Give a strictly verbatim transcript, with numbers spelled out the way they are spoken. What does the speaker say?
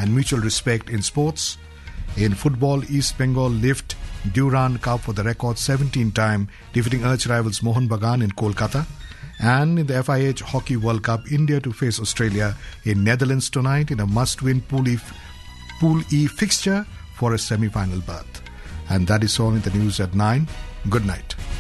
and mutual respect in sports. In football, East Bengal lift Durand Cup for the record seventeenth time, defeating arch rivals Mohun Bagan in Kolkata. And in the F I H Hockey World Cup, India to face Australia in Netherlands tonight in a must-win Pool E, Pool E fixture for a semi-final berth. And that is all in the news at nine. Good night.